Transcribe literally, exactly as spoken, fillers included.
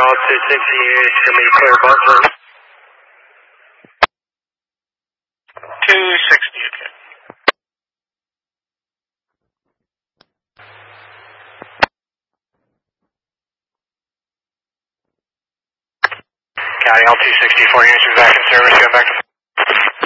all two sixty, it's going to be clear buzzer. two sixty, okay. County all two sixty-four units is back in service, going back to